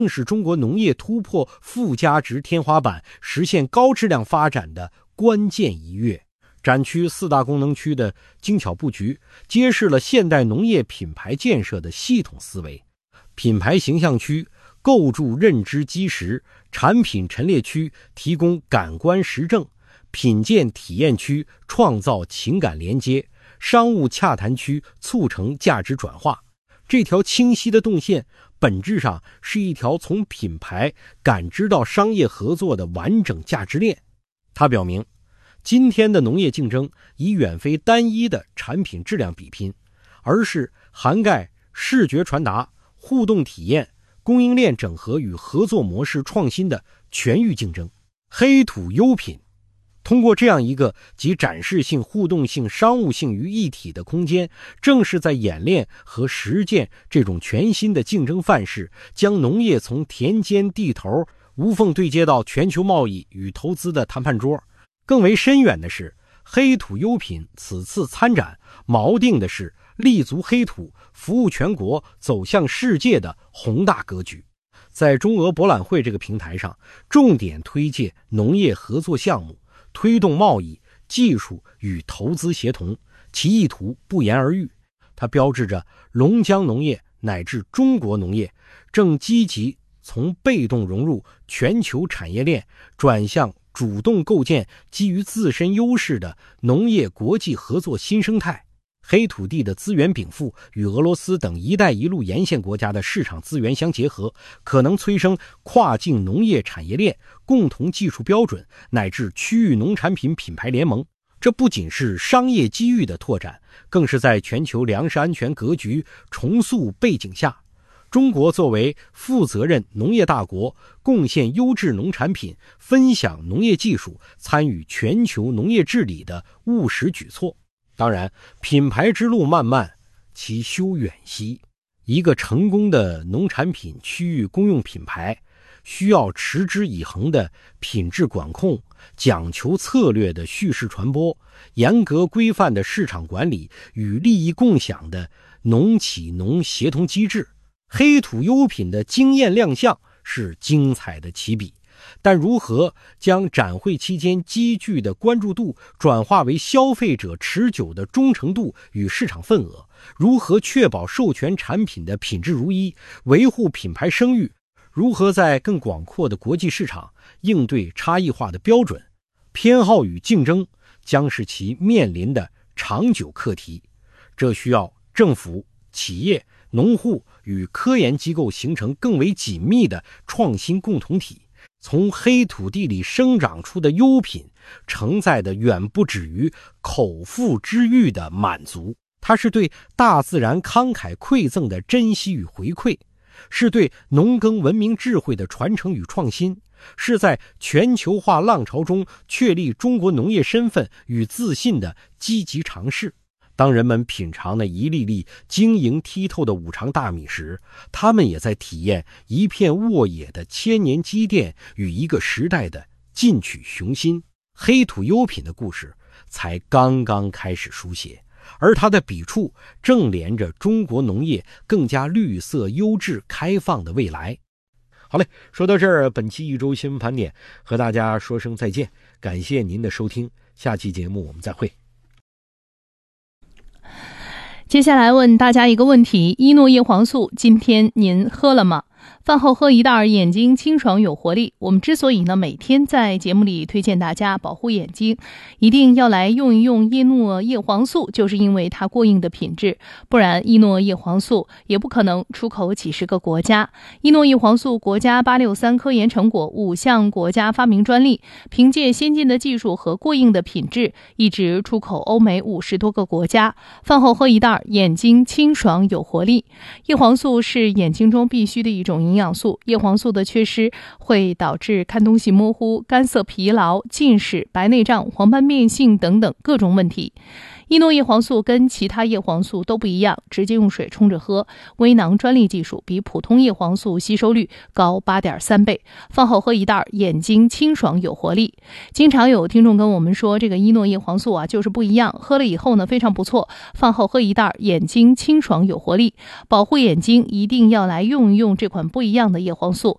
正是中国农业突破附加值天花板，实现高质量发展的关键一跃。展区4大功能区的精巧布局，揭示了现代农业品牌建设的系统思维。品牌形象区构筑认知基石，产品陈列区提供感官实证，品鉴体验区创造情感连接，商务洽谈区促成价值转化。这条清晰的动线本质上是一条从品牌感知到商业合作的完整价值链。它表明，今天的农业竞争已远非单一的产品质量比拼，而是涵盖视觉传达、互动体验、供应链整合与合作模式创新的全域竞争。黑土优品通过这样一个集展示性、互动性、商务性于一体的空间，正是在演练和实践这种全新的竞争范式，将农业从田间地头无缝对接到全球贸易与投资的谈判桌。更为深远的是，黑土优品此次参展锚定的是立足黑土、服务全国、走向世界的宏大格局。在中俄博览会这个平台上，重点推介农业合作项目，推动贸易、技术与投资协同，其意图不言而喻。它标志着龙江农业乃至中国农业正积极从被动融入全球产业链，转向主动构建基于自身优势的农业国际合作新生态。黑土地的资源禀赋与俄罗斯等一带一路沿线国家的市场资源相结合，可能催生跨境农业产业链、共同技术标准乃至区域农产品品牌联盟。这不仅是商业机遇的拓展，更是在全球粮食安全格局重塑背景下，中国作为负责任农业大国，贡献优质农产品，分享农业技术，参与全球农业治理的务实举措。当然，品牌之路漫漫，其修远兮。一个成功的农产品区域公用品牌，需要持之以恒的品质管控，讲求策略的叙事传播，严格规范的市场管理与利益共享的农企农协同机制。黑土优品的惊艳亮相是精彩的起笔，但如何将展会期间积聚的关注度转化为消费者持久的忠诚度与市场份额，如何确保授权产品的品质如一，维护品牌声誉，如何在更广阔的国际市场应对差异化的标准，偏好与竞争将是其面临的长久课题。这需要政府、企业、农户与科研机构形成更为紧密的创新共同体。从黑土地里生长出的优品，承载的远不止于口腹之欲的满足，它是对大自然慷慨馈赠的珍惜与回馈，是对农耕文明智慧的传承与创新，是在全球化浪潮中确立中国农业身份与自信的积极尝试。当人们品尝那一粒粒晶莹剔透的五常大米时，他们也在体验一片沃野的千年积淀与一个时代的进取雄心。黑土优品的故事才刚刚开始书写，而它的笔触正连着中国农业更加绿色、优质、开放的未来。好嘞，说到这儿，本期一周新闻盘点和大家说声再见，感谢您的收听，下期节目我们再会。 接下来问大家一个问题，伊诺叶黄素今天您喝了吗？饭后喝一袋，眼睛清爽有活力。我们之所以每天在节目里推荐大家保护眼睛，一定要来用一用伊诺叶黄素，就是因为它过硬的品质，不然伊诺叶黄素也不可能出口几十个国家。伊诺叶黄素国家863科研成果，5项国家发明专利，凭借先进的技术和过硬的品质，一直出口欧美50多个国家。饭后喝一袋，眼睛清爽有活力。叶黄素是眼睛中必须的一种营养素，叶黄素的缺失会导致看东西模糊、干涩疲劳、近视、白内障、黄斑变性等等各种问题。 伊诺叶黄素跟其他叶黄素都不一样，直接用水冲着喝，微囊专利技术，比普通叶黄素吸收率高 8.3 倍，饭后喝一袋，眼睛清爽有活力。经常有听众跟我们说，这个伊诺叶黄素就是不一样，喝了以后呢非常不错，饭后喝一袋，眼睛清爽有活力。保护眼睛一定要来用一用这款不一样的叶黄素。